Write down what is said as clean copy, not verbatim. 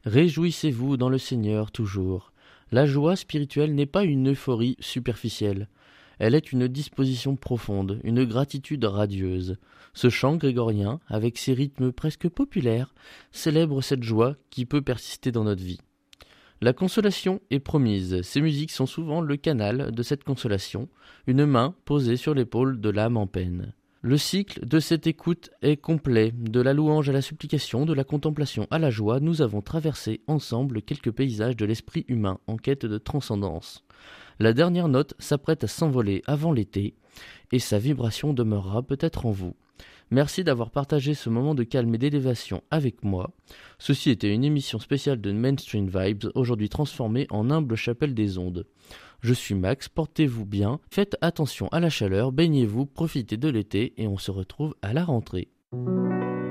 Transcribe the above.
Réjouissez-vous dans le Seigneur toujours. La joie spirituelle n'est pas une euphorie superficielle. Elle est une disposition profonde, une gratitude radieuse. Ce chant grégorien, avec ses rythmes presque populaires, célèbre cette joie qui peut persister dans notre vie. La consolation est promise. Ces musiques sont souvent le canal de cette consolation, une main posée sur l'épaule de l'âme en peine. Le cycle de cette écoute est complet. De la louange à la supplication, de la contemplation à la joie, nous avons traversé ensemble quelques paysages de l'esprit humain en quête de transcendance. La dernière note s'apprête à s'envoler avant l'été, et sa vibration demeurera peut-être en vous. Merci d'avoir partagé ce moment de calme et d'élévation avec moi. Ceci était une émission spéciale de Mainstream Vibes, aujourd'hui transformée en humble chapelle des ondes. Je suis Max, portez-vous bien, faites attention à la chaleur, baignez-vous, profitez de l'été et on se retrouve à la rentrée.